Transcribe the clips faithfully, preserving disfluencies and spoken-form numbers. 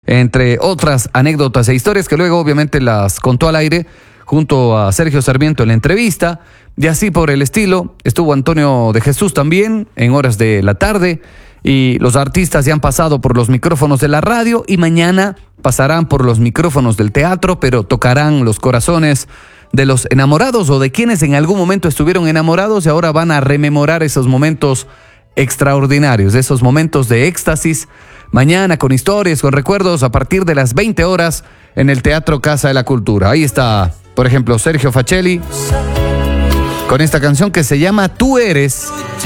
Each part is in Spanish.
entre otras anécdotas e historias que luego obviamente las contó al aire junto a Sergio Sarmiento en la entrevista, y así por el estilo. Estuvo Antonio de Jesús también en horas de la tarde, y los artistas ya han pasado por los micrófonos de la radio y mañana pasarán por los micrófonos del teatro, pero tocarán los corazones de los enamorados o de quienes en algún momento estuvieron enamorados y ahora van a rememorar esos momentos extraordinarios, esos momentos de éxtasis. Mañana con historias, con recuerdos a partir de las veinte horas en el Teatro Casa de la Cultura. Ahí está, por ejemplo, Sergio Facelli con esta canción que se llama Tú Eres.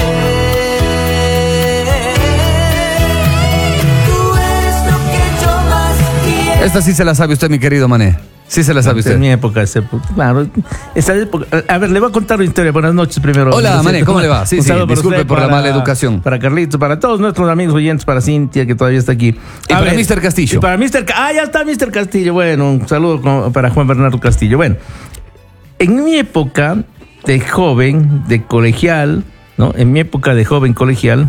Esta sí se la sabe usted, mi querido Mané. Sí se la sabe usted. En mi época, ese, claro, esa época. A ver, le voy a contar una historia. Buenas noches primero. Hola, Mané, ¿cómo le va? Sí, sí, disculpe usted, por para, la mala educación. Para Carlitos, para todos nuestros amigos oyentes, para Cintia, que todavía está aquí. Y a para ver, mister Castillo. Y para mister Ah, ya está mister Castillo. Bueno, un saludo para Juan Bernardo Castillo. Bueno, en mi época de joven, de colegial, ¿no? En mi época de joven colegial,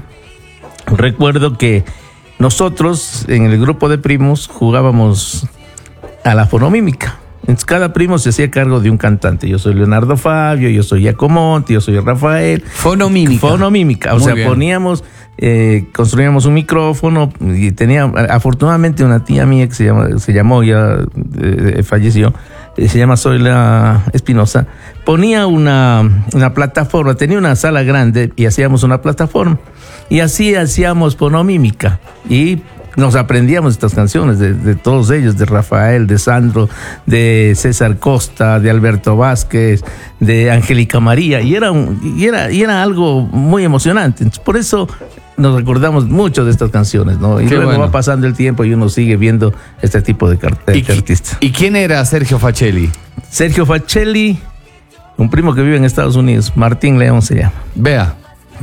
recuerdo que nosotros, en el grupo de primos, jugábamos a la fonomímica. Entonces, cada primo se hacía cargo de un cantante. Yo soy Leonardo Fabio, yo soy Giacomonti, yo soy Rafael. Fonomímica. Fonomímica. O Muy sea, bien. poníamos, eh, construíamos un micrófono y tenía, afortunadamente, una tía mía que se, llama, se llamó, ya eh, falleció, eh, se llama Zoila Espinosa. Ponía una, una plataforma, tenía una sala grande y hacíamos una plataforma. Y así hacíamos fonomímica. Y nos aprendíamos estas canciones de, de todos ellos, de Rafael, de Sandro, de César Costa, de Alberto Vázquez, de Angélica María, y era, un, y era, y era algo muy emocionante. Entonces, por eso nos recordamos mucho de estas canciones, ¿no? Y Qué luego bueno. va pasando el tiempo y uno sigue viendo este tipo de, car- de ¿Y, artistas. ¿Y quién era Sergio Facelli? Sergio Facelli, un primo que vive en Estados Unidos, Martín León se llama. Vea,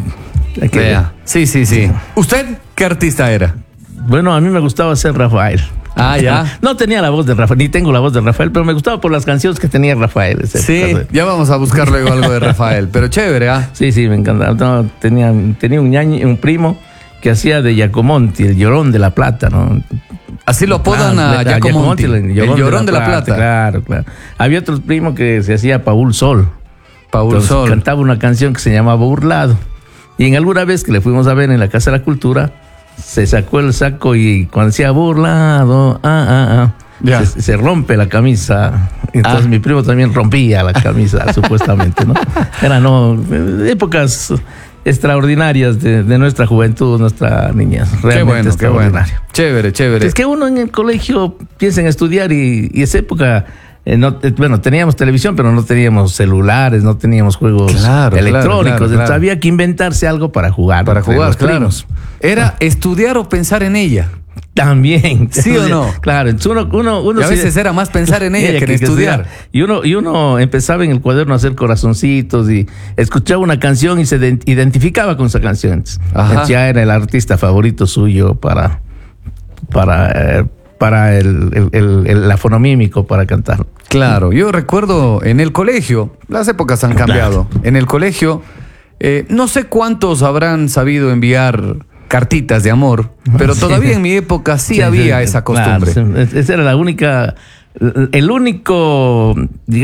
Hay que ver. vea. Sí, sí, sí. ¿Usted qué artista era? Bueno, a mí me gustaba ser Rafael. Ah, ya. No tenía la voz de Rafael, ni tengo la voz de Rafael, pero me gustaba por las canciones que tenía Rafael. ese Sí, caso. ya vamos a buscar luego algo de Rafael, pero chévere, ¿ah? Sí, sí, me encantaba. No, tenía, tenía un, ñaño, un primo que hacía de Giacomonti, el llorón de la plata, ¿no? Así lo apodan Claro, a Giacomonti, el llorón, de, la plata. Claro, claro. Había otro primo que se hacía Paul Sol. Paul Entonces, Sol. cantaba una canción que se llamaba Burlado. Y en alguna vez que le fuimos a ver en la Casa de la Cultura, se sacó el saco y cuando decía burlado, ah, ah, ah, Ya. se, se rompe la camisa. Entonces Ah. mi primo también rompía la camisa, supuestamente, ¿no? Eran no, épocas extraordinarias de, de nuestra juventud, nuestra niñez. Realmente Qué bueno, qué bueno. extraordinario. Chévere, chévere. Es que uno en el colegio piensa en estudiar y, y esa época, eh, no, eh, bueno, teníamos televisión, pero no teníamos celulares, no teníamos juegos Claro, electrónicos. claro, claro, Entonces claro. había que inventarse algo para jugar. Para entre jugar, los claro. primos. Era estudiar o pensar en ella. También. ¿Sí o no? Claro. Entonces uno, uno, uno Y a se- veces era más pensar en ella que en estudiar. Y uno, y uno empezaba en el cuaderno a hacer corazoncitos y escuchaba una canción y se ident- identificaba con esa canción. Ajá. Entonces ya era el artista favorito suyo para, para, eh, para el, el, el, el- el fonomímico para cantar. Claro, yo recuerdo en el colegio, las épocas han cambiado. En el colegio, eh, no sé cuántos habrán sabido enviar cartitas de amor, pero Sí. todavía en mi época sí, Sí, había sí, esa claro, costumbre. sí. Esa era la única, el único,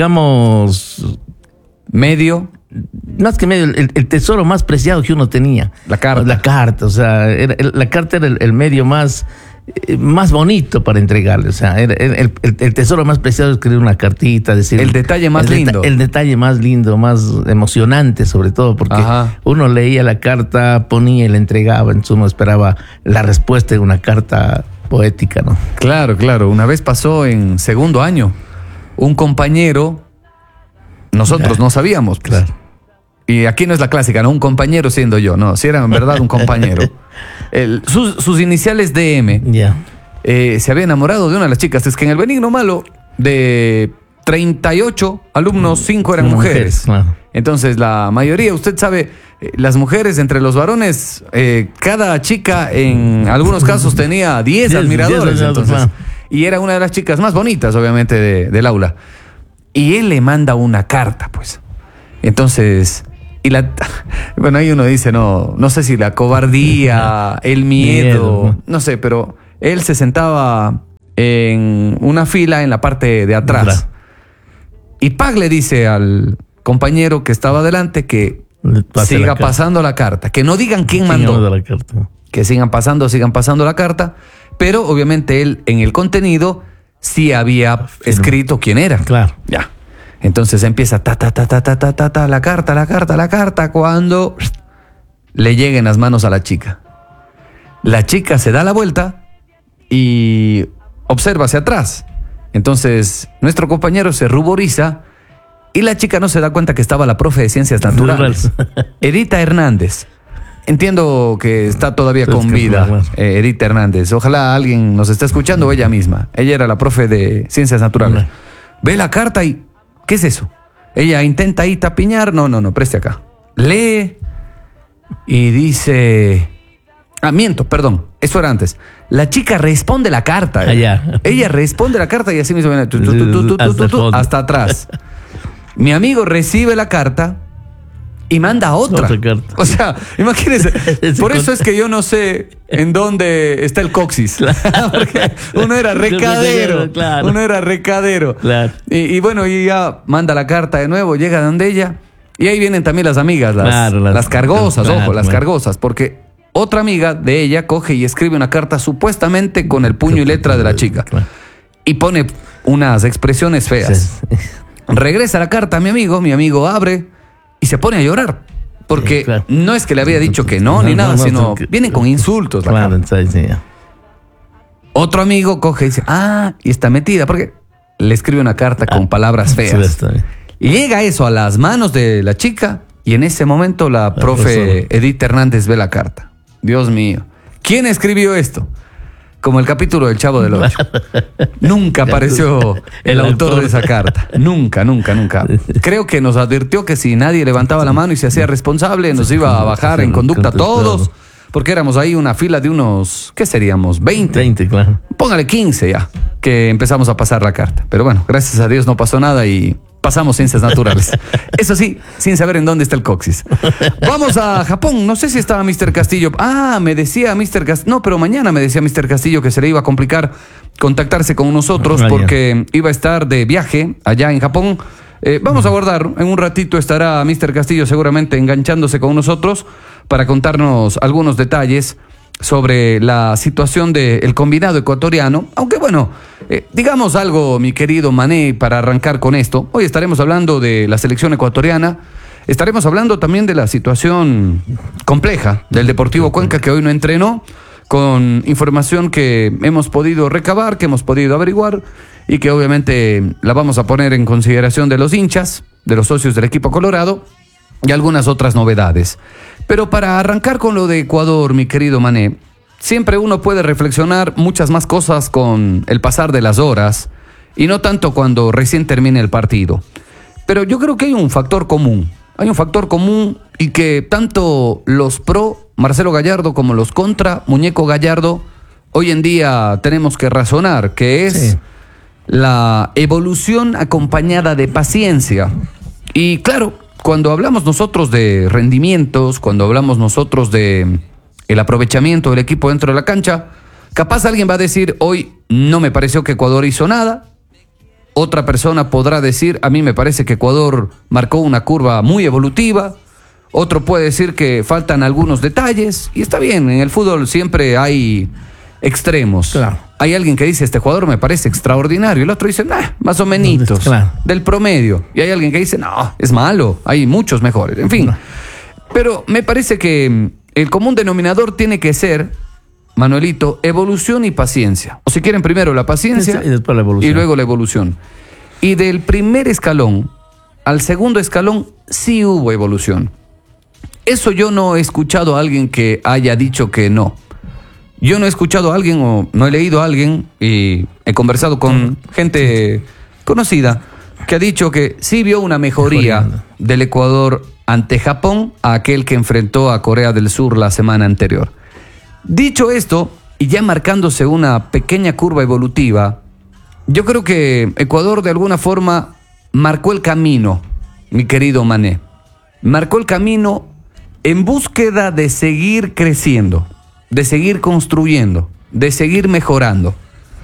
digamos, Medio, más que medio, el, el tesoro más preciado que uno tenía. La carta. La carta, o sea, era- el- la carta era el, el medio más, eh, más bonito para entregarle. O sea, era- era el, el- el tesoro más preciado es escribir una cartita, decir. El detalle más el deta- lindo. El detalle más lindo, más emocionante, sobre todo, porque Ajá. uno leía la carta, ponía y le entregaba, entonces uno esperaba la respuesta de una carta poética, ¿no? claro, claro. Una vez pasó en segundo año, un compañero, nosotros Ya. no sabíamos, pues. Claro. Y aquí no es la clásica, ¿no? Un compañero siendo yo, no, si era en verdad un compañero. El- sus, sus iniciales D M. Ya. eh, se había enamorado de una de las chicas. Es que en el Benigno Malo, de treinta y ocho alumnos, cinco eran Mujeres, mujeres. claro. Entonces, la mayoría, usted sabe, eh, las mujeres entre los varones, eh, cada chica en algunos casos tenía diez Diez, admiradores. diez admiradores, Entonces, claro. y era una de las chicas más bonitas, obviamente, de- del aula. Y él le manda una carta, pues. Entonces, y la, bueno, ahí uno dice, no, no sé si la cobardía, el miedo, Miedo. no sé, pero él se sentaba en una fila en la parte de atrás. Atrás. Y Pag le dice al compañero que estaba adelante que Pase siga la carta. pasando la carta, que no digan quién mandó. mandó la carta? Que sigan pasando, sigan pasando la carta, pero obviamente él en el contenido sí había escrito quién era. Claro. Ya. Entonces empieza ta ta ta ta ta ta ta, ta la carta, la carta, la carta, cuando le llega en las manos a la chica. La chica se da la vuelta y observa hacia atrás. Entonces nuestro compañero se ruboriza y la chica no se da cuenta que estaba la profe de Ciencias Naturales, Edita Hernández. Entiendo que está todavía Sí, con es que vida, claro. eh, Edita Hernández. Ojalá alguien nos esté escuchando o ella misma. Ella era la profe de Ciencias Naturales. Claro. Ve la carta y ¿qué es eso? Ella intenta ahí tapiñar. No, no, no, preste acá. Lee y dice... Ah, miento, perdón. Eso era antes. La chica responde la carta. eh. Ah, ya. Ella responde la carta y así mismo viene tu, tu, tu, tu, tu, tu, Hasta tu, el tu, fondo. hasta atrás. Mi amigo recibe la carta y manda otra. Otra carta. O sea, imagínense. Ese Por eso con- es que yo no sé en dónde está el coxis. Porque uno era recadero. Claro. Uno era recadero. Claro. Y, y bueno, y ya manda la carta de nuevo, llega donde ella. Y ahí vienen también las amigas, las, Claro, las- las cargosas, claro, ojo, las claro. cargosas. Porque otra amiga de ella coge y escribe una carta supuestamente con el puño y letra de la chica. Claro. Y pone unas expresiones feas. Sí. Regresa la carta a mi amigo, mi amigo abre y se pone a llorar. Porque Sí, claro. no es que le había dicho que no, No, ni no, nada, no, sino porque- vienen con insultos. La Claro, carta. entonces, sí, ya. Otro amigo coge y dice, ah, y está metida, porque le escribe una carta con Ah, palabras sí, feas. está bien. Y llega eso a las manos de la chica y en ese momento la profe profesora. Edith Hernández ve la carta. Dios mío. ¿Quién escribió esto? Como el capítulo del Chavo del Ocho. Nunca apareció el El autor autor. de esa carta. Nunca, nunca, nunca. Creo que nos advirtió que si nadie levantaba la mano y se hacía responsable, nos iba a bajar en conducta a todos. Porque éramos ahí una fila de unos, ¿qué seríamos? veinte. veinte, claro. Póngale quince ya, que empezamos a pasar la carta. Pero bueno, gracias a Dios no pasó nada y pasamos Ciencias Naturales. Eso sí, sin saber en dónde está el coxis. Vamos a Japón. No sé si estaba mister Castillo. Ah, me decía mister Castillo. No, pero mañana me decía mister Castillo que se le iba a complicar contactarse con nosotros Ah, ya. porque iba a estar de viaje allá en Japón. Eh, vamos a guardar. En un ratito estará mister Castillo seguramente enganchándose con nosotros para contarnos algunos detalles sobre la situación del combinado ecuatoriano. Aunque bueno, eh, digamos algo, mi querido Mané, para arrancar con esto. Hoy estaremos hablando de la selección ecuatoriana. Estaremos hablando también de la situación compleja del Deportivo Cuenca, que hoy no entrenó, con información que hemos podido recabar, que hemos podido averiguar y que obviamente la vamos a poner en consideración de los hinchas, de los socios del equipo colorado y algunas otras novedades. Pero para arrancar con lo de Ecuador, mi querido Mané, siempre uno puede reflexionar muchas más cosas con el pasar de las horas y no tanto cuando recién termine el partido. Pero yo creo que hay un factor común, hay un factor común y que tanto los pro Marcelo Gallardo como los contra Muñeco Gallardo hoy en día tenemos que razonar, que es Sí. la evolución acompañada de paciencia. Y claro, cuando hablamos nosotros de rendimientos, cuando hablamos nosotros de el aprovechamiento del equipo dentro de la cancha, capaz alguien va a decir, hoy no me pareció que Ecuador hizo nada. Otra persona podrá decir, a mí me parece que Ecuador marcó una curva muy evolutiva. Otro puede decir que faltan algunos detalles. Y está bien, en el fútbol siempre hay extremos. Claro. Hay alguien que dice, este jugador me parece extraordinario. El otro dice, nah, más o menos, Claro. del promedio. Y hay alguien que dice, no, es malo, hay muchos mejores. En fin. No. Pero me parece que mm, el común denominador tiene que ser, Manuelito, evolución y paciencia. O si quieren, primero la paciencia Y después la evolución. y luego la evolución. Y del primer escalón al segundo escalón sí hubo evolución. Eso yo no he escuchado a alguien que haya dicho que no. Yo no he escuchado a alguien o no he leído a alguien y he conversado con gente conocida que ha dicho que sí vio una mejoría Mejoría. del Ecuador ante Japón a aquel que enfrentó a Corea del Sur la semana anterior. Dicho esto, y ya marcándose una pequeña curva evolutiva, yo creo que Ecuador de alguna forma marcó el camino, mi querido Mané. Marcó el camino en búsqueda de seguir creciendo, de seguir construyendo, de seguir mejorando.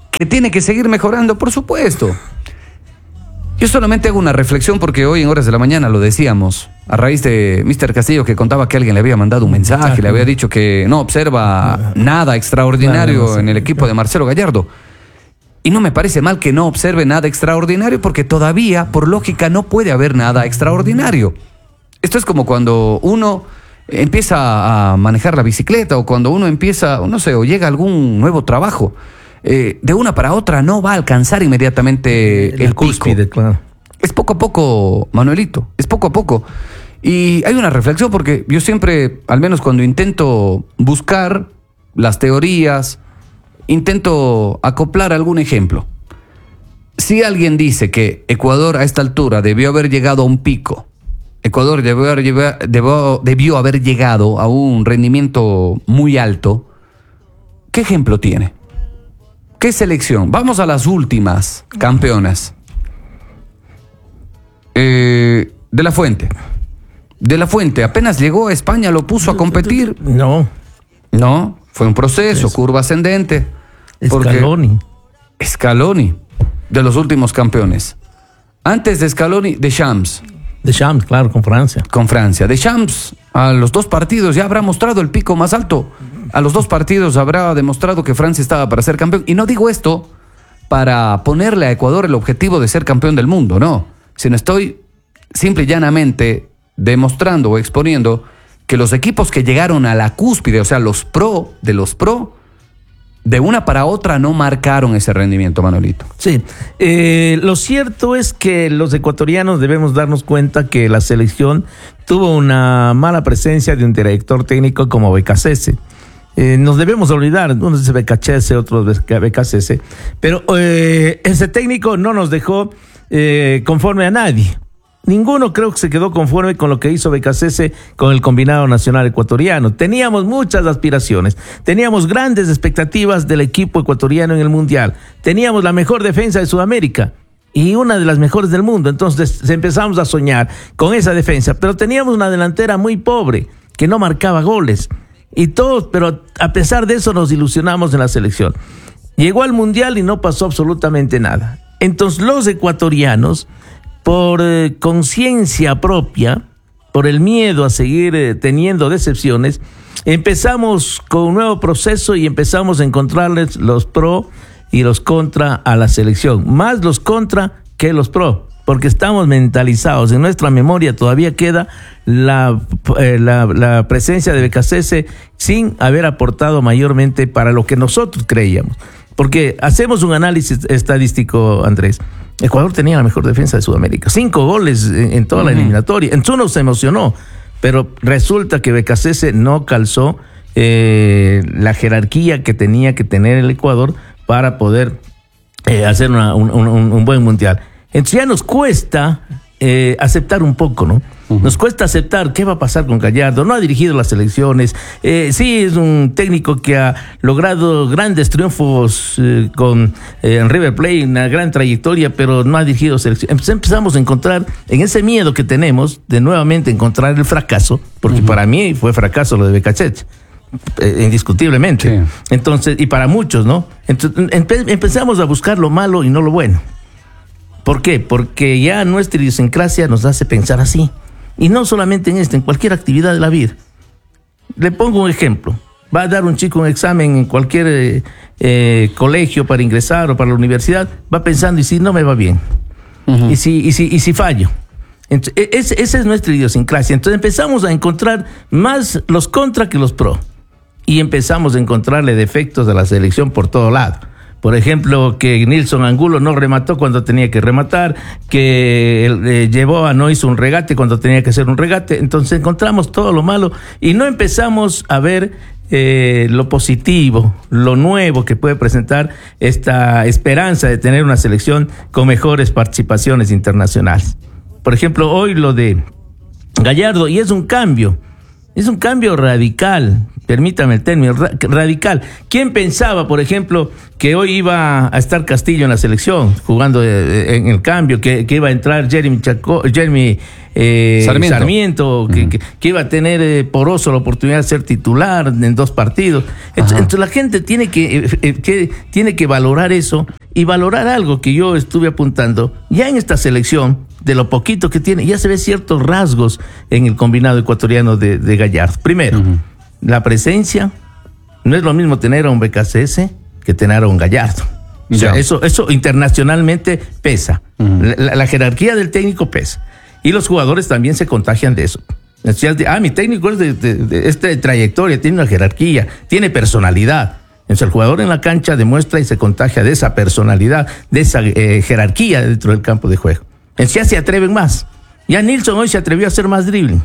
¿Que tiene que seguir mejorando? Por supuesto. Yo solamente hago una reflexión porque hoy en horas de la mañana lo decíamos, a raíz de míster Castillo, que contaba que alguien le había mandado un mensaje, le había dicho que no observa nada extraordinario en el equipo de Marcelo Gallardo. Y no me parece mal que no observe nada extraordinario porque todavía, por lógica, no puede haber nada extraordinario. Esto es como cuando uno empieza a manejar la bicicleta o cuando uno empieza, no sé, o llega a algún nuevo trabajo. Eh, de una para otra no va a alcanzar inmediatamente el, el cúspide, pico. Claro. Es poco a poco, Manuelito, es poco a poco. Y hay una reflexión porque yo siempre, al menos cuando intento buscar las teorías, intento acoplar algún ejemplo. Si alguien dice que Ecuador a esta altura debió haber llegado a un pico, Ecuador debió haber, debió, debió haber llegado a un rendimiento muy alto, ¿qué ejemplo tiene? ¿Qué selección? Vamos a las últimas campeonas. Eh, de la Fuente. De la Fuente, apenas llegó a España, lo puso a competir. No. No, fue un proceso, es. curva ascendente. Scaloni. Scaloni, de los últimos campeones. Antes de Scaloni, Deschamps. Deschamps, claro, con Francia. Con Francia. Deschamps, a los dos partidos ya habrá mostrado el pico más alto. A los dos partidos habrá demostrado que Francia estaba para ser campeón. Y no digo esto para ponerle a Ecuador el objetivo de ser campeón del mundo, no. Sino estoy simple y llanamente demostrando o exponiendo que los equipos que llegaron a la cúspide, o sea, los pro de los pro, de una para otra no marcaron ese rendimiento, Manolito. Sí, eh, lo cierto es que los ecuatorianos debemos darnos cuenta que la selección tuvo una mala presencia de un director técnico como Becasese. Eh, nos debemos olvidar, uno dice Becasese, otro Becasese, pero eh, ese técnico no nos dejó eh, conforme a nadie. Ninguno creo que se quedó conforme con lo que hizo Becasese con el combinado nacional ecuatoriano. Teníamos muchas aspiraciones, teníamos grandes expectativas del equipo ecuatoriano en el Mundial, teníamos la mejor defensa de Sudamérica y una de las mejores del mundo, entonces empezamos a soñar con esa defensa, pero teníamos una delantera muy pobre que no marcaba goles y todos, pero a pesar de eso nos ilusionamos en la selección. Llegó al Mundial y no pasó absolutamente nada. Entonces los ecuatorianos, por eh, conciencia propia, por el miedo a seguir eh, teniendo decepciones, empezamos con un nuevo proceso y empezamos a encontrarles los pro y los contra a la selección, más los contra que los pro, porque estamos mentalizados, en nuestra memoria todavía queda la, eh, la, la presencia de Becasese sin haber aportado mayormente para lo que nosotros creíamos, porque hacemos un análisis estadístico, Andrés. Ecuador tenía la mejor defensa de Sudamérica. Cinco goles en, en toda uh-huh. la eliminatoria. En uno se emocionó, pero resulta que Becasese no calzó eh, la jerarquía que tenía que tener el Ecuador para poder eh, hacer una, un, un, un buen mundial. Entonces ya nos cuesta eh, aceptar un poco, ¿no? Uh-huh. Nos cuesta aceptar qué va a pasar con Gallardo. No ha dirigido las selecciones. Eh, sí, es un técnico que ha logrado grandes triunfos eh, con eh, en River Plate, una gran trayectoria, pero no ha dirigido selecciones. Entonces empezamos a encontrar, en ese miedo que tenemos de nuevamente encontrar el fracaso, porque uh-huh. para mí fue fracaso lo de Becasese. Eh, indiscutiblemente. Sí. Entonces, y para muchos, ¿no? Entonces, empe- empezamos a buscar lo malo y no lo bueno. ¿Por qué? Porque ya nuestra idiosincrasia nos hace pensar así. Y no solamente en esto, en cualquier actividad de la vida. Le pongo un ejemplo. Va a dar un chico un examen en cualquier eh, eh, colegio para ingresar o para la universidad, va pensando, ¿y si no me va bien? Uh-huh. ¿Y si, y si, y si fallo? Entonces, es, esa es nuestra idiosincrasia. Entonces empezamos a encontrar más los contra que los pro. Y empezamos a encontrarle defectos a la selección por todo lado. Por ejemplo, que Nilson Angulo no remató cuando tenía que rematar, que eh, llevó a no hizo un regate cuando tenía que hacer un regate. Entonces encontramos todo lo malo y no empezamos a ver eh, lo positivo, lo nuevo que puede presentar esta esperanza de tener una selección con mejores participaciones internacionales. Por ejemplo, hoy lo de Gallardo, y es un cambio. Es un cambio radical, permítame el término, ra radical. ¿Quién pensaba, por ejemplo, que hoy iba a estar Castillo en la selección, jugando eh, en el cambio, que, que iba a entrar Jeremy, Chaco, Jeremy eh, Sarmiento, Sarmiento uh-huh. que, que, que iba a tener eh, Poroso la oportunidad de ser titular en dos partidos? Entonces, entonces la gente tiene que, eh, eh, que, tiene que valorar eso y valorar algo que yo estuve apuntando. Ya en esta selección, de lo poquito que tiene, ya se ve ciertos rasgos en el combinado ecuatoriano de, de Gallardo. Primero, uh-huh. la presencia. No es lo mismo tener a un B K C S que tener a un Gallardo. O sea, eso, eso internacionalmente pesa. Uh-huh. la, la jerarquía del técnico pesa. Y los jugadores también se contagian de eso. Ah, mi técnico es de, de, de esta trayectoria, tiene una jerarquía, tiene personalidad. Entonces el jugador en la cancha demuestra y se contagia de esa personalidad, de esa eh, jerarquía dentro del campo de juego. Ya se atreven más. Ya Nilsson hoy se atrevió a hacer más dribbling.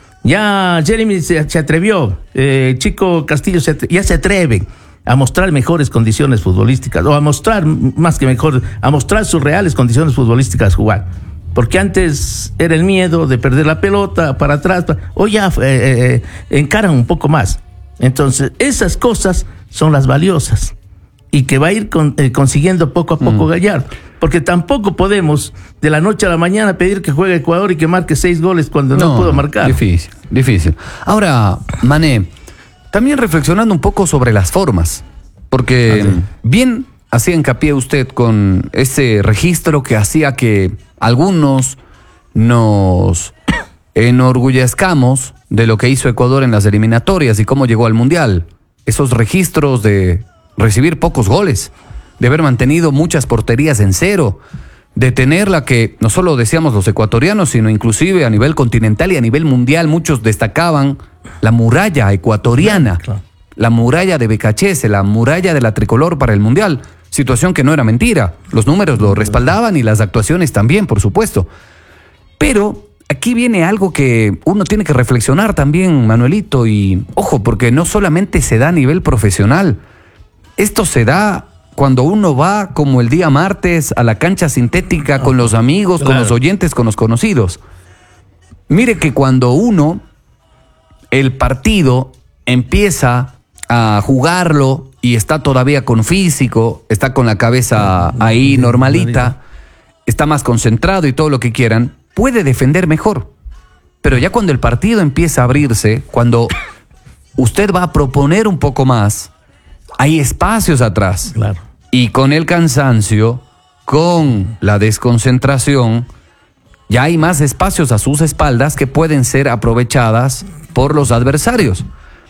Ya Jeremy se, se atrevió. Eh, Chico Castillo se atre- ya se atreven a mostrar mejores condiciones futbolísticas. O a mostrar, más que mejor, a mostrar sus reales condiciones futbolísticas jugar. Porque antes era el miedo de perder la pelota para atrás. Hoy ya eh, eh, encaran un poco más. Entonces, esas cosas son las valiosas. Y que va a ir con, eh, consiguiendo poco a poco mm. Gallardo. Porque tampoco podemos de la noche a la mañana pedir que juegue Ecuador y que marque seis goles cuando no, no pudo marcar. Difícil, difícil. Ahora, Mané, también reflexionando un poco sobre las formas, porque ah, sí. bien hacía hincapié usted con ese registro que hacía que algunos nos enorgullezcamos de lo que hizo Ecuador en las eliminatorias y cómo llegó al Mundial. Esos registros de recibir pocos goles, de haber mantenido muchas porterías en cero, de tener la que no solo decíamos los ecuatorianos, sino inclusive a nivel continental y a nivel mundial, muchos destacaban la muralla ecuatoriana, claro. la muralla de B K C S, la muralla de la tricolor para el Mundial, situación que no era mentira, los números lo respaldaban y las actuaciones también, por supuesto. Pero aquí viene algo que uno tiene que reflexionar también, Manuelito, y ojo, porque no solamente se da a nivel profesional, esto se da cuando uno va como el día martes a la cancha sintética con los amigos, claro. con los oyentes, con los conocidos. Mire que cuando uno, el partido empieza a jugarlo y está todavía con físico, está con la cabeza ahí normalita, está más concentrado y todo lo que quieran, puede defender mejor. Pero ya cuando el partido empieza a abrirse, cuando usted va a proponer un poco más, hay espacios atrás. Claro. Y con el cansancio, con la desconcentración, ya hay más espacios a sus espaldas que pueden ser aprovechadas por los adversarios.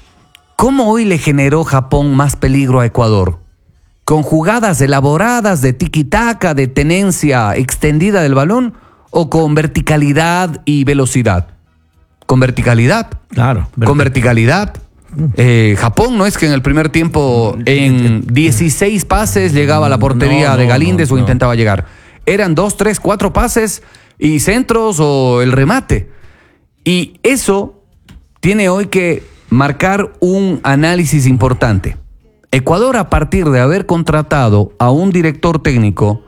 ¿Cómo hoy le generó Japón más peligro a Ecuador? ¿Con jugadas elaboradas de tiki-taka, de tenencia extendida del balón, o con verticalidad y velocidad? Con verticalidad. Claro. Con verticalidad. Eh, Japón no es que en el primer tiempo en dieciséis pases llegaba a la portería no, no, de Galíndez no, no. o intentaba llegar. Eran dos, tres, cuatro pases y centros o el remate. Y eso tiene hoy que marcar un análisis importante. Ecuador, a partir de haber contratado a un director técnico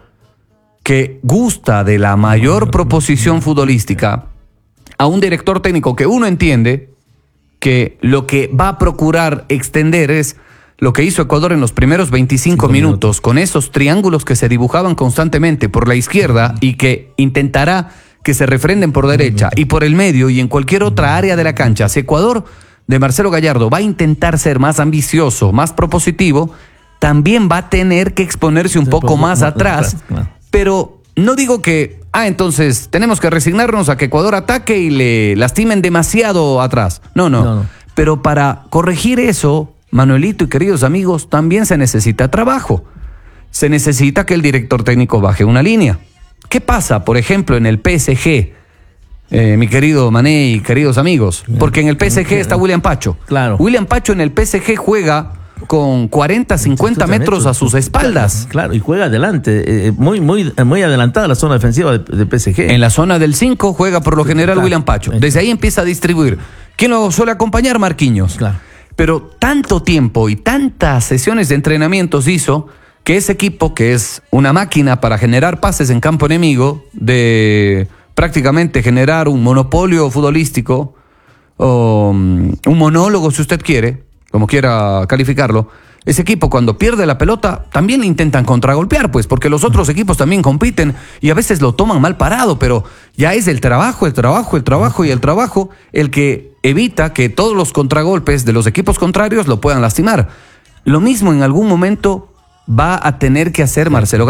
que gusta de la mayor proposición futbolística, a un director técnico que uno entiende que lo que va a procurar extender es lo que hizo Ecuador en los primeros veinticinco minutos, minutos, con esos triángulos que se dibujaban constantemente por la izquierda y que intentará que se refrenden por derecha y por el medio y en cualquier otra área de la cancha. Si Ecuador de Marcelo Gallardo va a intentar ser más ambicioso, más propositivo, también va a tener que exponerse un poco más atrás, pero no digo que, ah, entonces tenemos que resignarnos a que Ecuador ataque y le lastimen demasiado atrás. No, no. no, no. Pero para corregir eso, Manuelito y queridos amigos, también se necesita trabajo. Se necesita que el director técnico baje una línea. ¿Qué pasa, por ejemplo, en el P S G? Eh, mi querido Mané y queridos amigos. Porque en el P S G está William Pacho. Claro. William Pacho en el P S G juega con cuarenta, cincuenta metros a sus espaldas. Claro, y juega adelante, eh, muy, muy, muy adelantada la zona defensiva de, de P S G. En la zona del cinco juega por lo general claro. William Pacho. Desde ahí empieza a distribuir. ¿Quién lo suele acompañar? Marquinhos. Claro. Pero tanto tiempo y tantas sesiones de entrenamientos hizo que ese equipo, que es una máquina para generar pases en campo enemigo, de prácticamente generar un monopolio futbolístico, o um, un monólogo, si usted quiere, como quiera calificarlo, ese equipo cuando pierde la pelota también le intentan contragolpear, pues, porque los otros equipos también compiten y a veces lo toman mal parado, pero ya es el trabajo, el trabajo, el trabajo y el trabajo el que evita que todos los contragolpes de los equipos contrarios lo puedan lastimar. Lo mismo en algún momento va a tener que hacer Marcelo